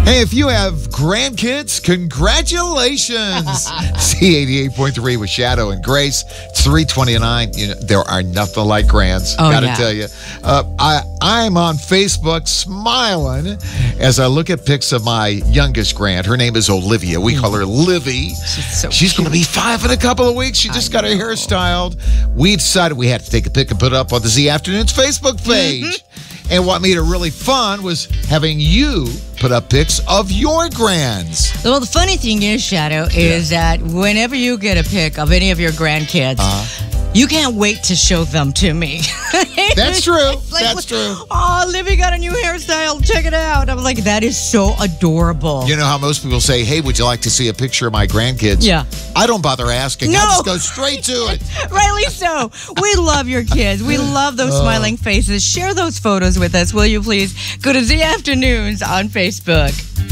Hey, if you have grandkids, congratulations. C88.3 with Shadow and Grace. It's 329. You know, there are nothing like grands. Gotta tell you. I'm on Facebook smiling as I look at pics of my youngest grand. Her name is Olivia. We call her Livy. She's going to be 5 in a couple of weeks. She just got her hair styled. We decided we had to take a pic and put it up on the Z Afternoons Facebook page. And what made it really fun was having you put up pics of your grands. Well, the funny thing is, Shadow, is that whenever you get a pic of any of your grandkids, you can't wait to show them to me. That's true. Like, that's true. Oh, Livy got a new hairstyle. Check it out. I'm like, that is so adorable. You know how most people say, hey, would you like to see a picture of my grandkids? Yeah. I don't bother asking. No. I just go straight to it. Rightly so. We love your kids. We love those smiling faces. Share those photos with us, will you please? Go to Z Afternoons on Facebook.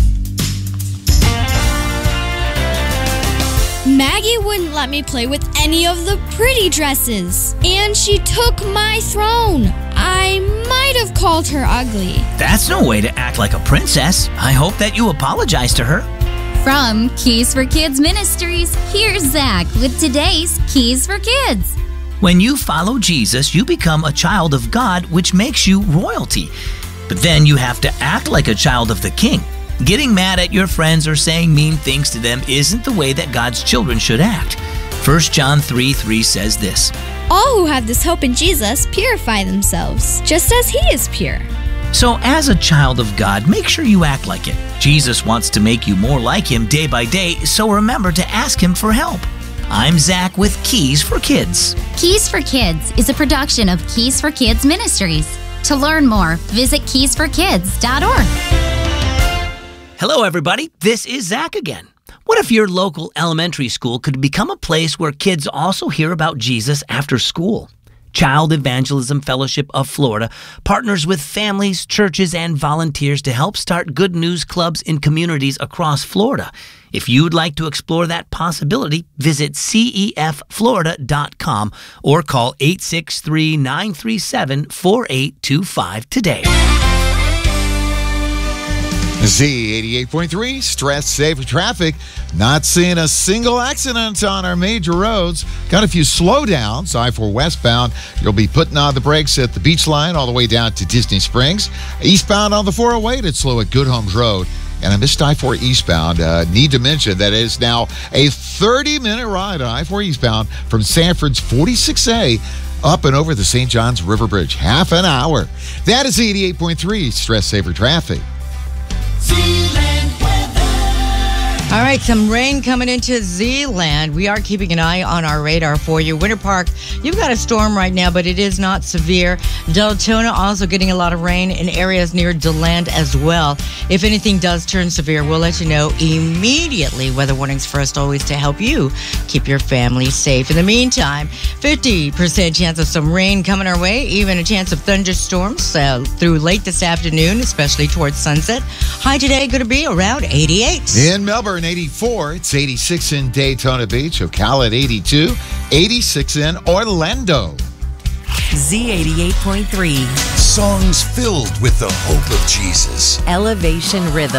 Maggie wouldn't let me play with any of the pretty dresses, and she took my throne. I might have called her ugly. That's no way to act like a princess. I hope that you apologize to her. From Keys for Kids Ministries, here's Zach with today's Keys for Kids. When you follow Jesus, you become a child of God, which makes you royalty. But then you have to act like a child of the King. Getting mad at your friends or saying mean things to them isn't the way that God's children should act. 1 John 3:3 says this. All who have this hope in Jesus purify themselves, just as He is pure. So as a child of God, make sure you act like it. Jesus wants to make you more like Him day by day, so remember to ask Him for help. I'm Zach with Keys for Kids. Keys for Kids is a production of Keys for Kids Ministries. To learn more, visit keysforkids.org. Hello, everybody. This is Zach again. What if your local elementary school could become a place where kids also hear about Jesus after school? Child Evangelism Fellowship of Florida partners with families, churches, and volunteers to help start good news clubs in communities across Florida. If you'd like to explore that possibility, visit CEFFlorida.com or call 863-937-4825 today. Z88.3, stress safe traffic. Not seeing a single accident on our major roads. Got a few slowdowns. I-4 westbound, you'll be putting on the brakes at the beach line all the way down to Disney Springs. Eastbound on the 408, it's slow at Good Homes Road. And I missed I-4 eastbound. Need to mention that it is now a 30-minute ride on I-4 eastbound from Sanford's 46A up and over the St. Johns River Bridge. Half an hour. That is 88.3, stress saver traffic. All right, some rain coming into Zealand. We are keeping an eye on our radar for you. Winter Park, you've got a storm right now, but it is not severe. Deltona also getting a lot of rain in areas near DeLand as well. If anything does turn severe, we'll let you know immediately. Weather warnings first, always to help you keep your family safe. In the meantime, 50% chance of some rain coming our way, even a chance of thunderstorms through late this afternoon, especially towards sunset. High today going to be around 88. In Melbourne, 84. It's 86 in Daytona Beach. Ocala at 82. 86 in Orlando. Z88.3. Songs filled with the hope of Jesus. Elevation Rhythm.